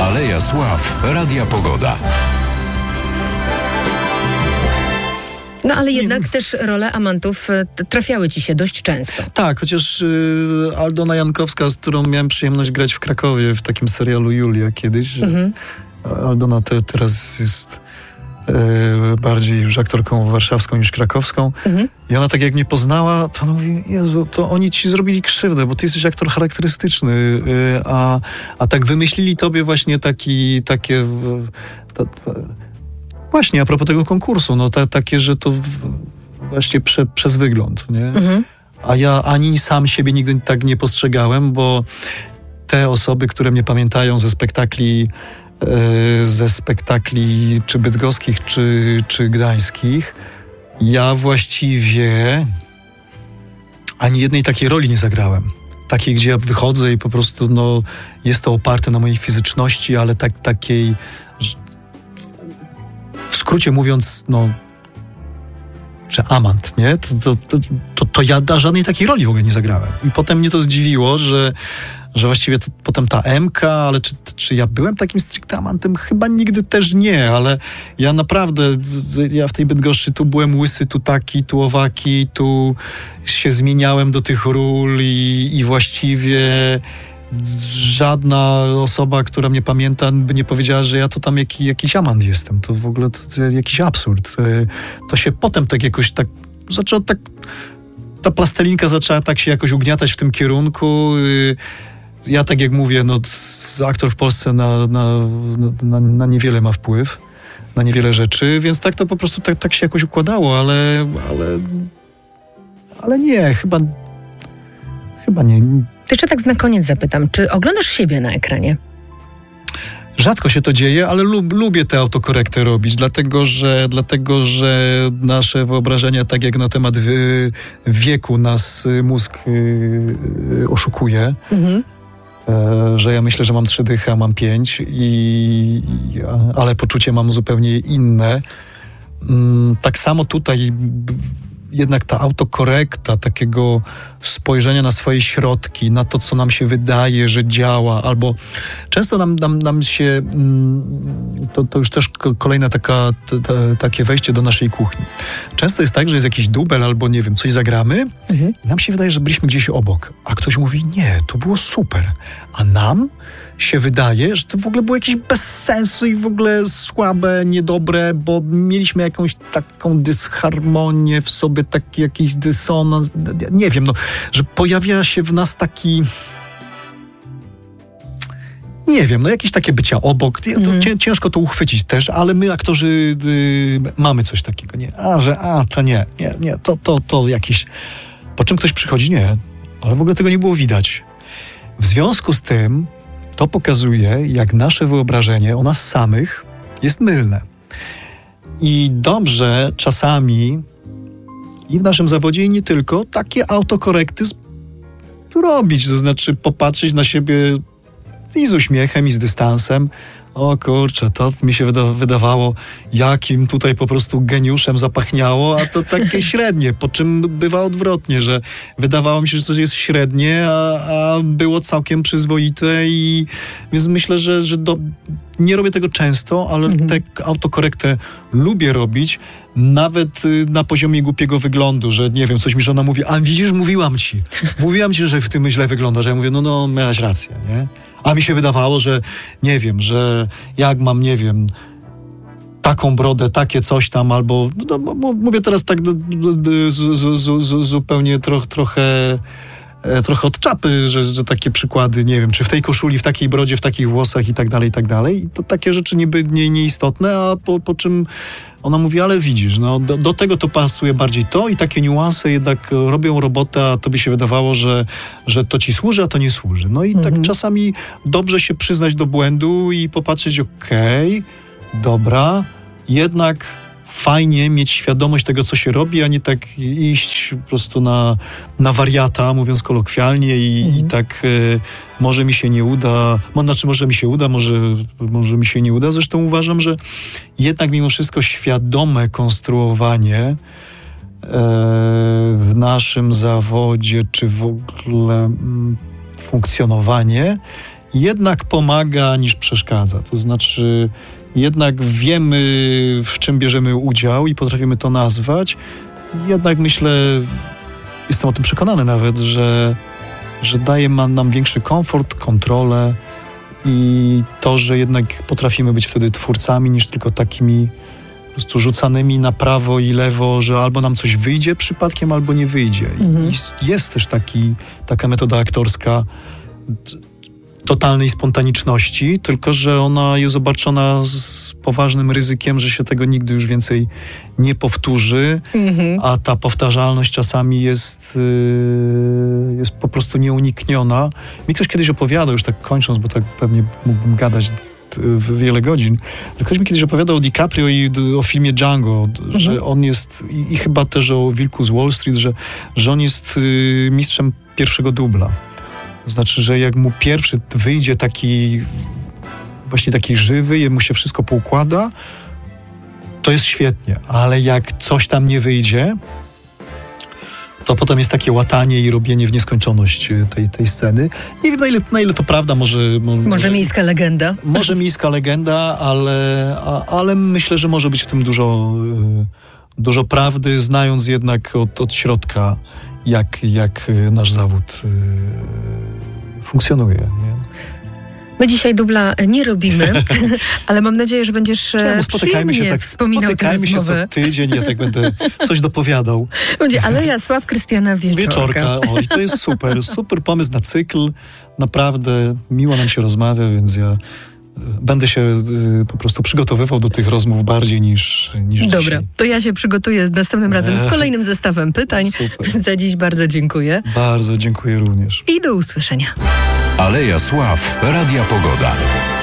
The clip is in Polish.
Aleja Sław, Radia Pogoda. No ale jednak też role amantów trafiały ci się dość często. Tak, chociaż Aldona Jankowska, z którą miałem przyjemność grać w Krakowie w takim serialu Julia kiedyś. Aldona teraz jest bardziej już aktorką warszawską niż krakowską. I ona tak jak mnie poznała, to ona mówi, Jezu, to oni ci zrobili krzywdę, bo ty jesteś aktor charakterystyczny, a tak wymyślili tobie właśnie takie... Właśnie, a propos tego konkursu, no takie, że to właśnie przez wygląd, nie? A ja ani sam siebie nigdy tak nie postrzegałem, bo te osoby, które mnie pamiętają ze spektakli czy bydgoskich, czy gdańskich, ja właściwie ani jednej takiej roli nie zagrałem. Takiej, gdzie ja wychodzę i po prostu, no, jest to oparte na mojej fizyczności, ale takiej... W skrócie mówiąc, no, że amant, nie? To ja żadnej takiej roli w ogóle nie zagrałem. I potem mnie to zdziwiło, że właściwie to potem ta Emka, ale czy ja byłem takim stricte amantem? Chyba nigdy też nie, ale ja naprawdę, ja w tej Bydgoszczy tu byłem łysy, tu taki, tu owaki, tu się zmieniałem do tych ról i właściwie... Żadna osoba, która mnie pamięta, by nie powiedziała, że ja to tam jakiś amant jestem. To w ogóle to jakiś absurd. To się potem tak jakoś tak zaczęło tak... Ta plastelinka zaczęła tak się jakoś ugniatać w tym kierunku. Ja tak jak mówię, no aktor w Polsce na niewiele ma wpływ, na niewiele rzeczy, więc tak to po prostu tak się jakoś układało, ale nie, chyba nie. Jeszcze tak na koniec zapytam, czy oglądasz siebie na ekranie? Rzadko się to dzieje, ale lubię tę autokorektę robić, dlatego że nasze wyobrażenia, tak jak na temat wieku nas mózg oszukuje, że ja myślę, że mam 3 dychy, a mam 5, ale poczucie mam zupełnie inne. Tak samo tutaj jednak ta autokorekta, takiego spojrzenia na swoje środki, na to, co nam się wydaje, że działa, albo często nam się, to już też kolejne takie wejście do naszej kuchni. Często jest tak, że jest jakiś dubel, albo nie wiem, coś zagramy i nam się wydaje, że byliśmy gdzieś obok, a ktoś mówi, nie, to było super, a nam się wydaje, że to w ogóle było jakieś bez sensu i w ogóle słabe, niedobre, bo mieliśmy jakąś taką dysharmonię w sobie, taki jakiś dysonans, nie wiem, no, że pojawia się w nas taki, nie wiem, no jakieś takie bycia obok, ciężko to uchwycić też, ale my aktorzy mamy coś takiego, nie, to nie, to jakiś, po czym ktoś przychodzi, nie, ale w ogóle tego nie było widać. W związku z tym to pokazuje, jak nasze wyobrażenie o nas samych jest mylne. I dobrze czasami i w naszym zawodzie, i nie tylko, takie autokorekty robić, to znaczy popatrzeć na siebie i z uśmiechem, i z dystansem. O kurczę, to mi się wydawało, jakim tutaj po prostu geniuszem zapachniało, a to takie średnie, po czym bywa odwrotnie, że wydawało mi się, że coś jest średnie, a było całkiem przyzwoite i więc myślę, że nie robię tego często, ale tę autokorektę lubię robić, nawet na poziomie głupiego wyglądu, że nie wiem, coś mi żona mówi, a widzisz, mówiłam ci, że w tym źle wyglądasz, a ja mówię, no, miałaś rację, nie? A mi się wydawało, że nie wiem, że jak mam, nie wiem, taką brodę, takie coś tam, albo no, mówię teraz tak zupełnie trochę od czapy, że takie przykłady, nie wiem, czy w tej koszuli, w takiej brodzie, w takich włosach i tak dalej. I to takie rzeczy niby nieistotne, a po czym ona mówi, ale widzisz, no do tego to pasuje bardziej to i takie niuanse jednak robią robotę, a to by się wydawało, że to ci służy, a to nie służy. No i tak czasami dobrze się przyznać do błędu i popatrzeć, okej, dobra, jednak fajnie mieć świadomość tego, co się robi, a nie tak iść po prostu na wariata, mówiąc kolokwialnie i tak może mi się nie uda, może mi się uda, może mi się nie uda. Zresztą uważam, że jednak mimo wszystko świadome konstruowanie w naszym zawodzie, czy w ogóle funkcjonowanie jednak pomaga niż przeszkadza. To znaczy jednak wiemy, w czym bierzemy udział i potrafimy to nazwać. Jednak myślę, jestem o tym przekonany nawet, że daje nam większy komfort, kontrolę i to, że jednak potrafimy być wtedy twórcami niż tylko takimi po prostu rzucanymi na prawo i lewo, że albo nam coś wyjdzie przypadkiem, albo nie wyjdzie. I jest też taka metoda aktorska totalnej spontaniczności, tylko że ona jest obarczona z poważnym ryzykiem, że się tego nigdy już więcej nie powtórzy, a ta powtarzalność czasami jest po prostu nieunikniona. Mi ktoś kiedyś opowiadał, już tak kończąc, bo tak pewnie mógłbym gadać wiele godzin, ale ktoś mi kiedyś opowiadał o DiCaprio i o filmie Django, że on jest, i chyba też o Wilku z Wall Street, że on jest mistrzem pierwszego dubla. Znaczy, że jak mu pierwszy wyjdzie taki żywy, jemu się wszystko poukłada, to jest świetnie, ale jak coś tam nie wyjdzie, to potem jest takie łatanie i robienie w nieskończoność tej sceny. Nie wiem, na ile to prawda, może miejska legenda. Może miejska legenda, ale myślę, że może być w tym dużo prawdy, znając jednak od środka, jak nasz zawód funkcjonuje. Nie? My dzisiaj dubla nie robimy, ale mam nadzieję, że będziesz przyjemnie wspominał tę rozmowę. Spotykajmy się co tydzień, ja tak będę coś dopowiadał. Będzie Aleja Sław Krystiana Wieczorka. Oj, to jest super pomysł na cykl. Naprawdę miło nam się rozmawia, więc ja będę się po prostu przygotowywał do tych rozmów bardziej niż Dobra, dzisiaj. to ja się przygotuję następnym razem z kolejnym zestawem pytań. Super. Za dziś bardzo dziękuję. Bardzo dziękuję również. I do usłyszenia. Aleja Sław, Radia Pogoda.